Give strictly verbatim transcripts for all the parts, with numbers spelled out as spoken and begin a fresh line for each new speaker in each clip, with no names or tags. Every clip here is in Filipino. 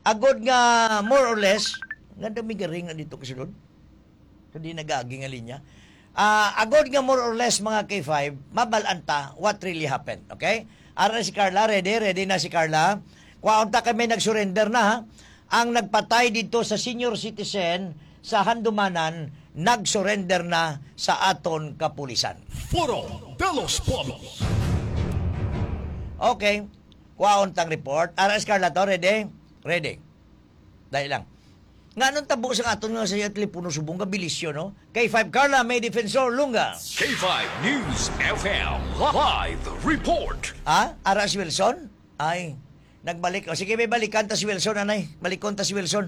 agod nga more or less nga dami garing nga dito kasunod. Hindi nagagi nga linya. Ah, agod nga more or less mga K five, mabalanta what really happened. Okay? Ara na si Carla, ready? Ready na si Carla. Kwaunta kami nag-surrender na ha. Ang nagpatay dito sa senior citizen sa Handumanan, nag-surrender na sa aton kapulisan.
Foro de los Pueblos.
Okay. Kwauntang report. Ara si Carla to, ready? Ready. Dahil lang. Nga nung tabo sa aton nga sa telepono subong kabilisyo, no? K five Carla, may defensor Lunga.
K five News F M Live Report.
Ah, ara si Wilson? Ay, nagbalik. O sige, may balikan ta si Wilson, anay. Balikon ta si Wilson.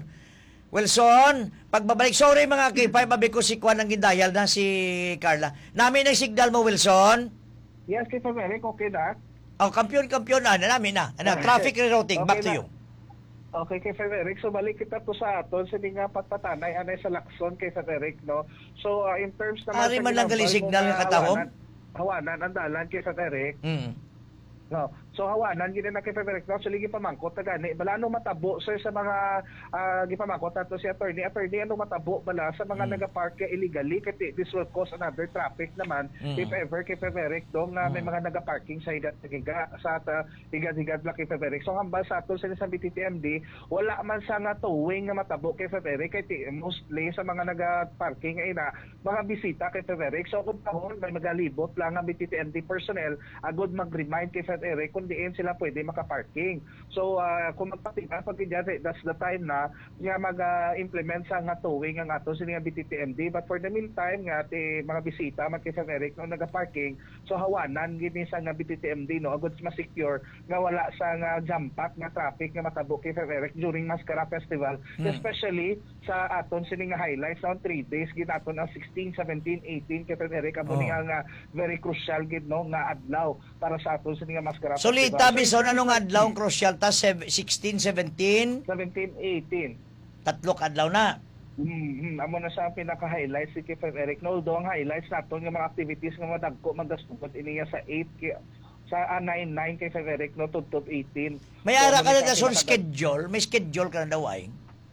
Wilson, pagbabalik, sorry mga K five, mabi ko si Kwan ang gindayal na si Carla. Namin ang signal mo, Wilson.
Yes, K five Eric, okay na?
Oh, kampiyon-kampiyon na, na namin na. Ano, traffic rerouting,
Okay
back to
na.
you.
Okay, kay Frederick. So, balik kita po sa aton. Sige nga, patpatanay, anay sa Lacson kay Frederick, no? So, uh, in terms naman...
Ari
sa
man lang gali
ginambal
signal
mo
nga katahom?
Hawanan, hawanan, ang dalan kay Frederick.
Mm.
No. So, hawanan, gina na kay Frederick. No? So, gipamangkot na gani. Bala, ano matabo, sir, sa mga uh, gipamangkot nato si attorney. Attorney, ano matabo, bala, sa mga
Mm.
nagapark ya illegally. Kasi this will cause another traffic naman.
Mm.
If ever, kay Frederick, dong, na may
Mm.
mga nagaparking sa higat-higa, sa uh, higat-higat lang kay Frederick. So, hambal sa ato, sa B T T M D, wala man sa nga towing nga matabo kay Frederick. Kaya mostly sa mga nagaparking ay na, mga bisita kay Frederick. So, kung tahon, may magalibot lang ang B T T M D personnel, agod mag-remind kay Frederick kung diin sila pwede makaparking. So, uh, kung magpatinga, pag idyari, that's the time na nga mag-implement sa nga towing ang ato sa nga B T T M D. But for the meantime, nga ti mga bisita, man kay Frederick, nung nag-parking, so hawanan, gini sa nga B T T M D, no, agad ma-secure, nga wala sa nga jump-up, nga traffic, nga matabo kay Frederick during Mascara Festival.
Hmm.
Especially sa aton sini nga highlights on three days, ginaton ang sixteen, seventeen, eighteen kay Frederick, amo
Oh.
ni nga very crucial gid no nga adlaw para sa aton sini nga Mascara Festival.
Solita, Bison, anong adlaw ang crucial ta? sixteen, seventeen?
seventeen, eighteen.
Tatlong adlaw na.
Mm-hmm. Amo na siya ang pinaka-highlights si Kip Eric. No, do ang highlights naton nga mga activities nga madagko magdasugod iniya sa eight ki- sa uh, nine nine kay Eric no to eighteen.
May
So,
ara ka na
ano
dason
pinaka-
schedule? May schedule ka na daw ay?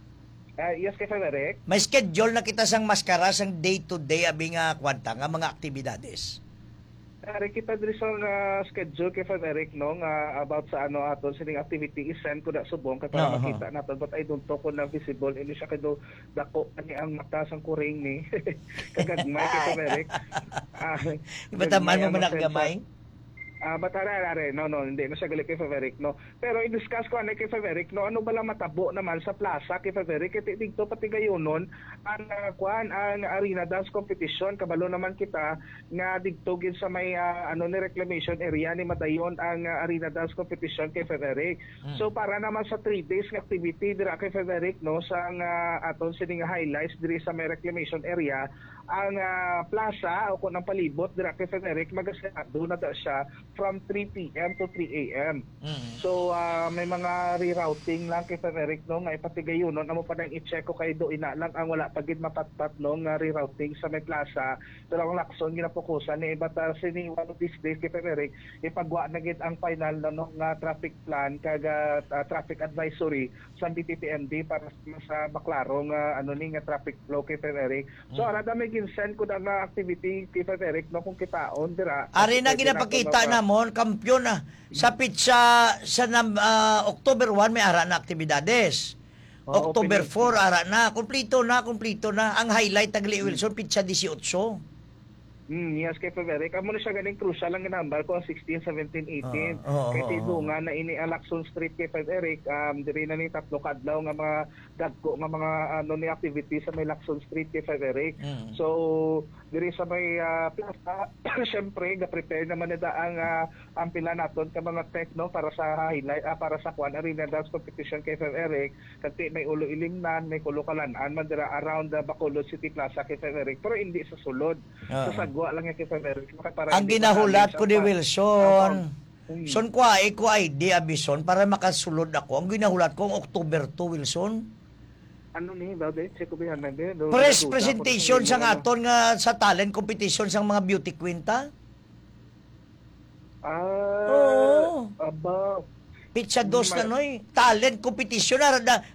Uh, yes kay Eric.
May schedule na kita sang maskara sang day-to-day abi nga kwanta nga mga aktibidades.
Ari kita diri sa uh, schedule kay Eric no nga about sa ano aton sining activity is-send ko na subong kay para
Oo.
makita naton but I don't talk ko na visible ini siya kay do dako ani ang mata sang kuring ni kagagmay kay Eric. Ah,
Ibataman mo
gagmay
man
ang
ang gamay?
Ah, but are, are, no, no, hindi na siya gali kay Faveric, no. Pero i-discuss ko ano kay Faveric, no, ano ba lang matabo naman sa plaza kay Faveric, kaya dito pati gayonon, ang uh, kuan, ang arena dance competition, kabalo naman kita, nga dito gid sa may, uh, ano ni reclamation area ni Madayon, ang uh, arena dance competition kay Faveric.
Hmm.
So, para naman sa three days nga activity, dira kay Faveric, no, sa uh, aton sining highlights, diri sa may reclamation area, ang uh, plaza, o kung ang palibot, dira kay Faveric, magasado na da siya, from three p.m. to three a.m.
Mm.
So, uh, may mga rerouting lang kay Frederick, no, nga ipatigayon, no, amo pa nang i-check ko kay do ina lang ang wala pagid mapatpat, no, nga rerouting sa may plaza. Pero ang Lacson, ginapokusan ni Ibata, sini one of these days kay Frederick, ipagwa na gid ang final, no, no, nga traffic plan, kaga uh, traffic advisory sa B T T M D para sa maklaro nga, ano ni, nga traffic flow kay Frederick. So,
Mm.
arada may ginsend ko na nga activity kay Frederick, no, kung kitaon, dira.
Ari na
Pwede
ginapakita
nato
na mo, kampiyon na. Sa pitsa, sa nam- ah, October one, may ara na aktibidades.
Oo,
October
pinag-
four, ara na. Kumplito na, kumplito na. Ang highlight, Tagli Wilson, pitsa eighteen.
Mm, yes, kay Faveric. Amo na siya ganing crucial lang ginambal ko ang sixteen, seventeen, eighteen.
Oo, oo,
kay
oo.
tidungan na ini ang Lacson Street kay Faveric, um diri na ni tatlo kadlaw nga mga dagko nga mga ano ni activity sa may Lacson Street kay Faveric.
Mm.
So diri sa may uh, plaza, syempre ga-prepare naman nila ang uh, ang pila naton ka mga techno para sa highlight uh, para sa Kwan Arena Dance Competition kay Faveric. Kasi may ulo ilimnan, may kulo kalanan man dira around the Bacolod City Plaza kay Faveric, pero hindi sa sulod.
Oo.
Sa sagwa lang yung kay Faveric. Para
Ang
hindi
ginahulat
mahalis
ko
ang
ni
pa-
Wilson,
Hmm.
son ko ay ko ay di abison para makasulod ako. Ang ginahulat ko ang October two, Wilson.
Ano ni Baude? Check ko bihan lang din.
Press presentation sa aton nga sa talent competition sa mga beauty queen ta.
Ah,
Oo.
aba.
Pitsa dos na
Ma-
noy. Talent competition na